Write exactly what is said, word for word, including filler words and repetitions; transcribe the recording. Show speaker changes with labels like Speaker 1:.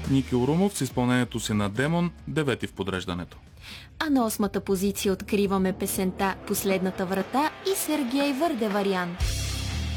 Speaker 1: Ники Урумов с изпълнението си на Демон, девети в подреждането.
Speaker 2: А на осмата позиция откриваме песента "Последната врата" и Сергей Върдеварян.